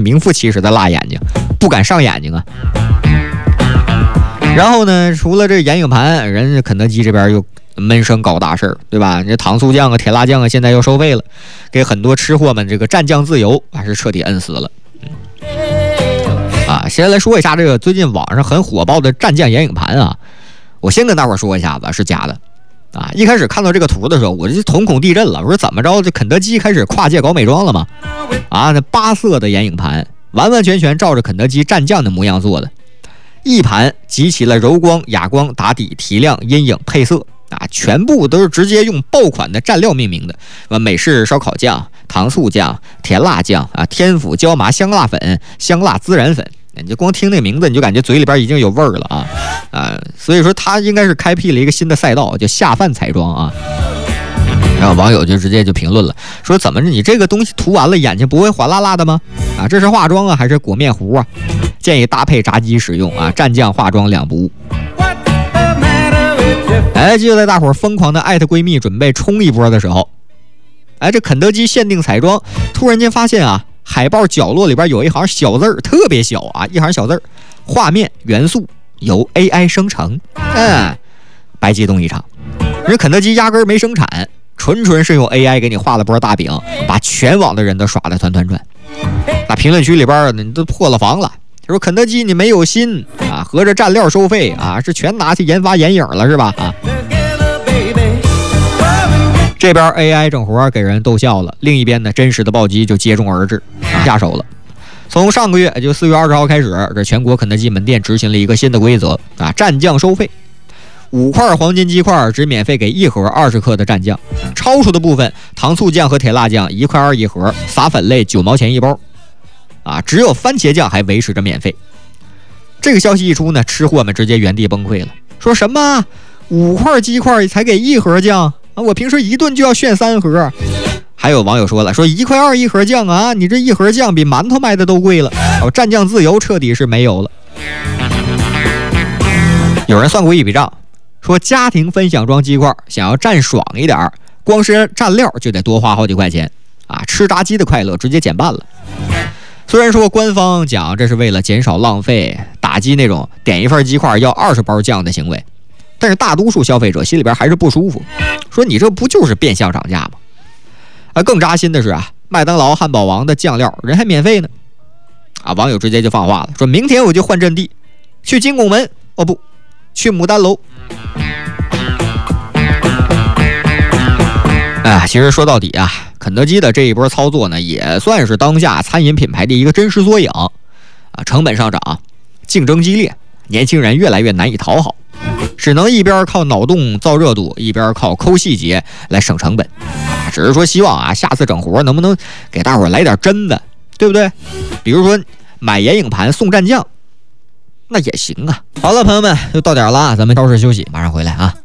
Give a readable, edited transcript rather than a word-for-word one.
名副其实的辣眼睛，不敢上眼睛啊。然后呢，除了这眼影盘，人家肯德基这边又闷声搞大事儿，对吧？这糖醋酱啊、甜辣酱啊，现在又收费了，给很多吃货们这个蘸酱自由还是彻底摁死了。先来说一下这个最近网上很火爆的蘸酱眼影盘啊，我先跟大伙说一下子，是假的啊！一开始看到这个图的时候，我就瞳孔地震了，我说怎么着？这肯德基开始跨界搞美妆了吗？啊，那8色的眼影盘，完完全全照着肯德基蘸酱的模样做的。一盘集齐了柔光、哑光、打底、提亮、阴影、配色啊，全部都是直接用爆款的蘸料命名的，美式烧烤酱、糖醋酱、甜辣酱啊、天府椒麻香辣粉、香辣孜然粉，你就光听那名字，你就感觉嘴里边已经有味儿了啊！所以说他应该是开辟了一个新的赛道，叫下饭彩妆啊。然后网友就直接就评论了，说怎么你这个东西涂完了眼睛不会哗啦啦的吗？啊，这是化妆啊还是裹面糊啊？建议搭配炸鸡使用啊，蘸酱化妆2不误。就在大伙疯狂的艾特闺蜜准备冲一波的时候，这肯德基限定彩妆突然间发现啊，海报角落里边有一行小字儿，特别小啊，一行小字儿，画面元素由 AI 生成。白激动一场，人肯德基压根儿没生产，纯是用 AI 给你画了波大饼，把全网的人都耍得团团转。那评论区里边你都破了防了，说肯德基你没有心啊，合着蘸料收费啊，是全拿去研发眼影了是吧？这边 AI 整活给人逗笑了，另一边呢，真实的暴击就接踵而至，下手了。从上个月就4月20号开始，这全国肯德基门店执行了一个新的规则啊，蘸酱收费，5块黄金鸡块只免费给1盒20克的蘸酱，超出的部分糖醋酱和甜辣酱1块2一盒，撒粉类9毛钱一包。只有番茄酱还维持着免费。这个消息一出呢，吃货们直接原地崩溃了，说什么5块鸡块才给1盒酱啊？我平时一顿就要炫3盒。还有网友说了，说1块2一盒酱啊，你这1盒酱比馒头卖的都贵了，蘸酱自由彻底是没有了。有人算过一笔账，说家庭分享装鸡块想要蘸爽一点，光是蘸料就得多花好几块钱啊！吃炸鸡的快乐直接减半了。虽然说官方讲这是为了减少浪费，打击那种点一份鸡块要20包酱的行为，但是大多数消费者心里边还是不舒服，说你这不就是变相涨价吗？更扎心的是麦当劳、汉堡王的酱料人还免费呢！网友直接就放话了，说明天我就换阵地，去金拱门，不，去牡丹楼。其实说到底肯德基的这一波操作呢，也算是当下餐饮品牌的一个真实缩影成本上涨，竞争激烈，年轻人越来越难以讨好，只能一边靠脑洞造热度，一边靠抠细节来省成本只是说希望下次整活能不能给大伙来点真的，对不对？比如说买眼影盘送蘸酱，那也行好了，朋友们，又到点了咱们超市休息，马上回来